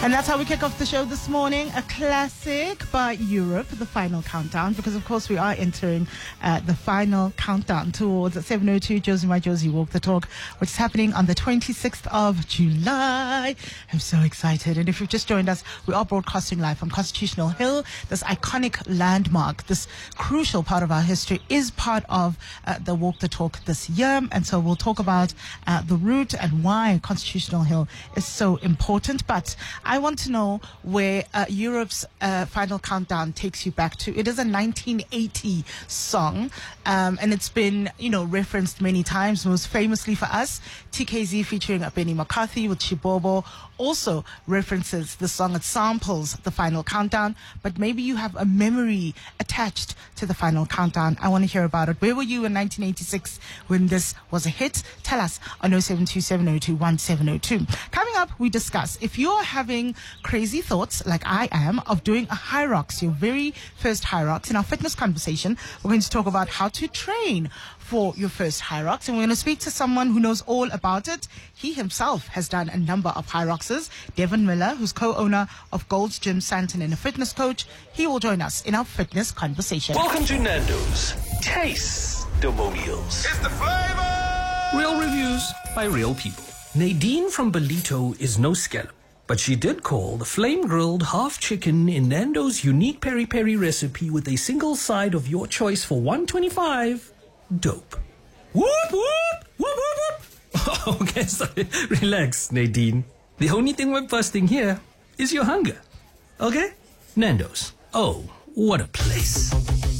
And that's how we kick off the show this morning. A classic by Europe, the final countdown, because of course we are entering the final countdown towards 7:02 Josie My Josie Walk the Talk, which is happening on the 26th of July. I'm so excited. And if you've just joined us, we are broadcasting live from Constitutional Hill. This iconic landmark, this crucial part of our history, is part of the Walk the Talk this year. And so we'll talk about the route and why Constitutional Hill is so important. But I want to know where Europe's final countdown takes you back to. It is a 1980 song, and it's been, referenced many times. Most famously for us, TKZ featuring Benny McCarthy with Chibobo also references the song. It samples the final countdown, but maybe you have a memory attached to the final countdown. I want to hear about it. Where were you in 1986 when this was a hit? Tell us on 0727021702. Coming up, we discuss if you're having crazy thoughts like I am of doing a Hyrox, your very first Hyrox. In our fitness conversation, we're going to talk about how to train for your first Hyrox, and we're going to speak to someone who knows all about it. He himself has done a number of Hyroxes. Devin Miller, who's co-owner of Gold's Gym Santon and a fitness coach, he will join us in our fitness conversation. Welcome to Nando's Taste-Demonials. It's the flavor! Real reviews by real people. Nadine from Belito is no scallop, but she did call the flame-grilled half chicken in Nando's unique peri-peri recipe with a single side of your choice for $125 dope. Whoop, whoop, whoop, whoop, whoop. Okay, sorry. Relax, Nadine. The only thing we're busting here is your hunger. Okay? Nando's. Oh, what a place.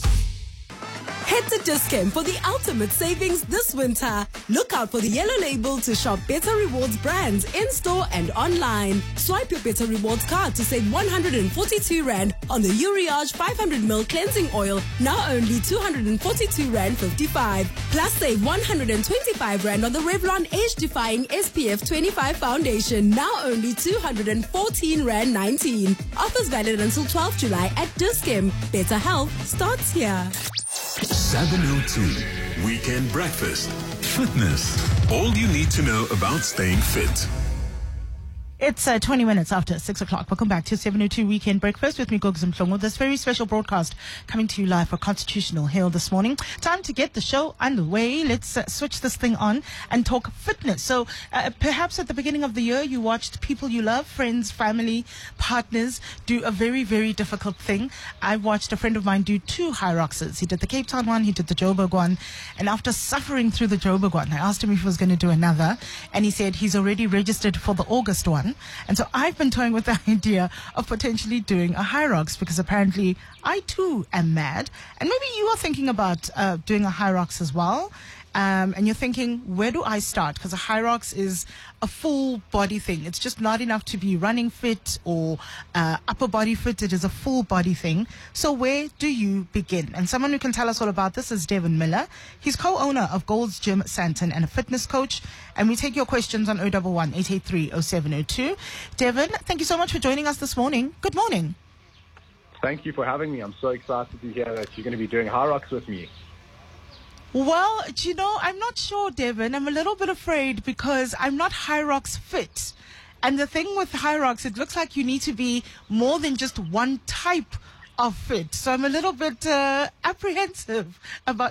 Head to Dis-Chem for the ultimate savings this winter. Look out for the yellow label to shop Better Rewards brands in-store and online. Swipe your Better Rewards card to save 142 Rand on the Uriage 500ml cleansing oil, now only 242 Rand 55. Plus save 125 Rand on the Revlon age-defying SPF 25 foundation, now only 214 Rand 19. Offers valid until 12 July at Dis-Chem. Better health starts here. 702 Weekend Breakfast. Fitness. All you need to know about staying fit. It's 20 minutes after 6 o'clock. Welcome back to 702 Weekend Breakfast with me, Gogs Mhlongo. This very special broadcast coming to you live for Constitutional Hill this morning. Time to get the show underway. Let's switch this thing on and talk fitness. So perhaps at the beginning of the year, you watched people you love, friends, family, partners, do a very, very difficult thing. I watched a friend of mine do 2 Hyroxes. He did the Cape Town one, he did the Joburg one. And after suffering through the Joburg one, I asked him if he was going to do another. And he said he's already registered for the August one. And so I've been toying with the idea of potentially doing a Hyrox, because apparently I too am mad. And maybe you are thinking about doing a Hyrox as well. And you're thinking, where do I start? Because a Hyrox is a full body thing. It's just not enough to be running fit or upper body fit. It is a full body thing. So where do you begin? And someone who can tell us all about this is Devin Miller. He's co-owner of Gold's Gym Santon and a fitness coach. And we take your questions on 011-883-0702. Devin, thank you so much for joining us this morning. Good morning. Thank you for having me. I'm so excited to hear that you're going to be doing Hyrox with me. Well, I'm not sure, Devin. I'm a little bit afraid because I'm not Hyrox fit. And the thing with Hyrox, it looks like you need to be more than just one type of fit. So I'm a little bit apprehensive about